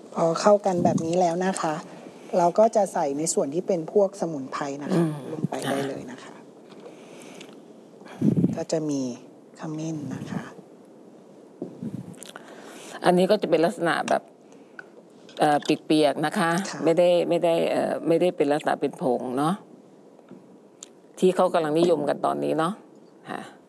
พอเข้ากันแบบนี้แล้วนะคะ เราก็จะใส่ในส่วนที่เป็นพวกสมุนไพรนะคะลงไปได้เลยนะคะ ก็จะมีขมิ้นนะคะอันนี้ก็จะเป็นลักษณะแบบเปียกๆนะคะไม่ได้เป็นลักษณะเป็นผงเนาะที่เขากำลังนิยมกันตอนนี้เนาะค่ะ